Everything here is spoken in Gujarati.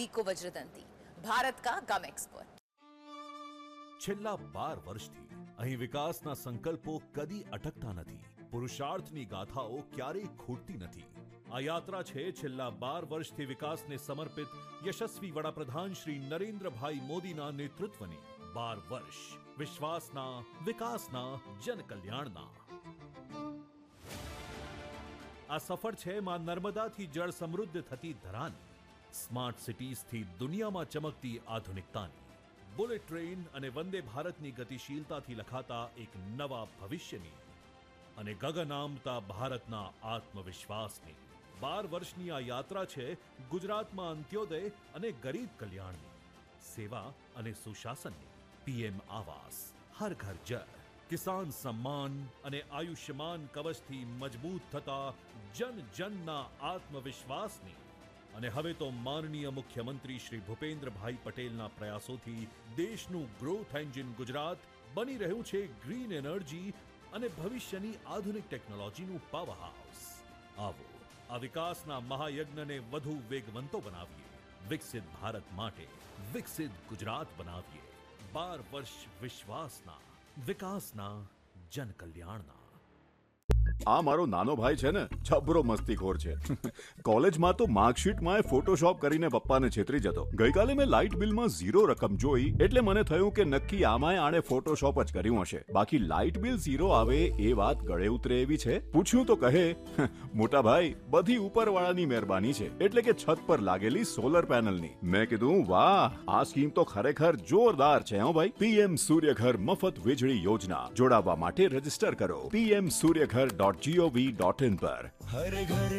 इको वज्रदंती, भारत का गम एक्सपर्ट। છેલ્લા 12 વર્ષથી અહીં વિકાસના સંકલ્પો કદી અટકતા નથી. પુરુષાર્થની ગાથાઓ ક્યારેય ખૂટતી નથી. આ યાત્રા છે છેલ્લા 12 વર્ષથી વિકાસને સમર્પિત યશસ્વી વડાપ્રધાન શ્રી નરેન્દ્રભાઈ મોદીના નેતૃત્વની. 12 વર્ષ વિશ્વાસના, વિકાસના, જનકલ્યાણના. આ સફર છે માં નર્મદાથી જળ સમૃદ્ધ થતી ધરાની, સ્માર્ટ સિટીઝથી દુનિયામાં ચમકતી આધુનિકતાની, બુલેટ ટ્રેન અને વંદે ભારતની ગતિશીલતાથી લખાતા એક નવા ભવિષ્યની અને ગગન આંબતા ભારતના આત્મવિશ્વાસની. 12 વર્ષની આ યાત્રા છે ગુજરાતમાં અંત્યોદય અને ગરીબ કલ્યાણની, સેવા અને સુશાસનની. પીએમ આવાસ, હર ઘર જળ, કિસાન સમ્માન અને આયુષ્યમાન કવચથી મજબૂત થતા જન જનના આત્મવિશ્વાસની. અને હવે તો માનનીય મુખ્યમંત્રી શ્રી ભૂપેન્દ્રભાઈ પટેલના પ્રયાસોથી દેશનું ગ્રોથ એન્જિન ગુજરાત બની રહ્યું છે ગ્રીન એનર્જી અને ભવિષ્યની આધુનિક ટેકનોલોજીનું પાવર હાઉસ. આવો આ વિકાસના મહાયજ્ઞને વધુ વેગવંતો બનાવીએ. વિકસિત ભારત માટે વિકસિત ગુજરાત બનાવીએ. 12 વર્ષ વિશ્વાસના, વિકાસના, જનકલ્યાણના. આ મારો નાનો ભાઈ છે ને, જબરો મસ્તીખોર છે. કોલેજમાં તો માર્કશીટમાં ફોટોશોપ કરીને પપ્પાને છેતરી જતો. ગઈકાલે મેં લાઇટ બિલમાં 0 રકમ જોઈ એટલે મને થયું કે નક્કી આમાંય આણે ફોટોશોપ જ કર્યું હશે. બાકી લાઇટ બિલ 0 આવે એ વાત ગળે ઉતરે એવી છે. પૂછ્યું તો કહે, મોટા ભાઈ બધી ઉપરવાળાની મહેરબાની છે, એટલે કે છત પર લાગેલી સોલર પેનલની. મેં કીધું વાહ, આ સ્કીમ તો ખરેખર જોરદાર છે હો ભાઈ. પીએમ સૂર્યઘર મફત વીજળી યોજના. જોડાવા માટે રજીસ્ટર કરો pmsuryaghar.gov.in પર. હર ઘર